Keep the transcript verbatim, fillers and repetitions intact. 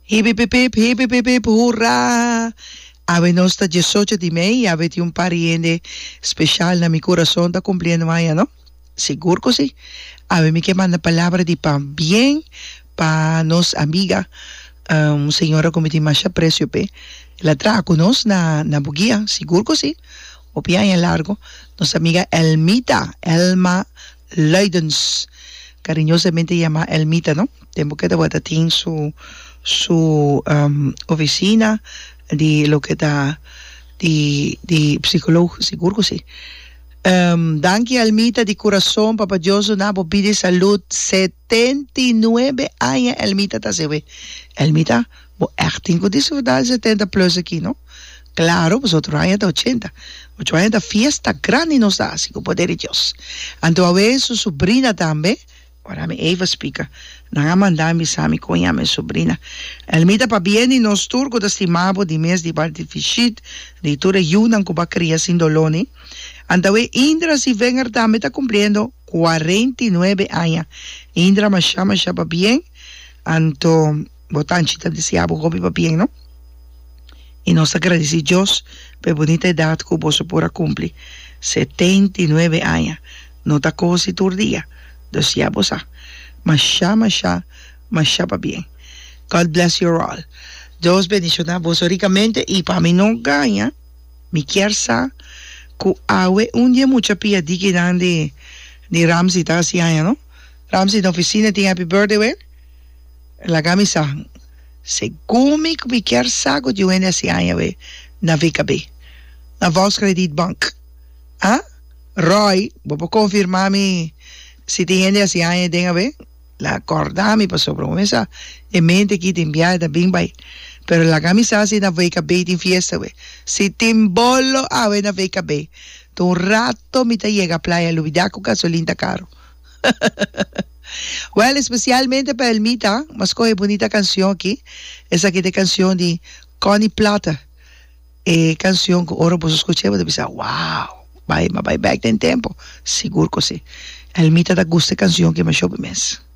Hip, hip, hip, hip, hip, hip, hip, hip, hurra! Ave nostra dezoito de mei, ave um pariente especial na mi coração tá cumprindo amanhã, não? Seguro que sim. Ave me que manda palavra de pão bem para nossa amiga, um, senhora como tem mais aprecio, pe. Ela traga conosco na, na buguia, seguro que sim. O piano é largo. Nossa amiga Elmita, Elma Leidens, cariñosamente llama Elmita, ¿no? Tengo que te voy a tener su, su um, oficina de lo que da de, de psicólogo, seguro que sí. Um, danke Elmita de corazón, papá Dios, na pide salud, setenta y nueve años Elmita ta se ve. Elmita, bo echt tengo disfrutar setenta plus aquí, ¿no? Claro, pues otro año de ochenta. Ocho años de fiesta grande nos da, así que poder de Dios. Anto a ver su sobrina también. Ahora me Eva explica. Nada mandar mi sami coña mi sobrina. Elmita pa bien y nos turco de estimabo de mes de parte fichit, de ture yunan cuba cría sin doloni. Anto a ver Indra si vengar también está cumpliendo cuarenta y nueve años. Indra ma chama chapa bien. Anto botanchita de siabo gobi pa bien, ¿no? E nós agradecemos a Deus pela bonita idade que você pode cumprir. setenta y nueve anos. Não está coisa todo dia. Deseamos a. Mas chá, mas chá, mas chá para bem. God bless you all. Deus bendicionar você ricamente e para mim não ganha. Me quer sa que awe um dia muita pia diga de de Ramsey tá assim aí, não? Ramsey na oficina tem happy birthday, well? La camisa. Se come que me quer saco de N S A we na V K B, na Volkskrediet Bank. Ah? Roy, vou confirmar me se tem N S A denga we, la acordami para sobremesa e mente que te enviar da bem bem. Pero la camisa se na V K B tem fiesta we. Se tem bolo a we na V K B. Tu rato me te llega a playa Lubidaco gasolina caro. Well, especialmente para Elmita, mas coge bonita canción aquí. Esa aquí de canción de Connie Plata. Eh, canción que ahora vos escuché, vos pensar, wow, vai, vai back en tiempo. Seguro que sí. Elmita da gusta canción que me show mes.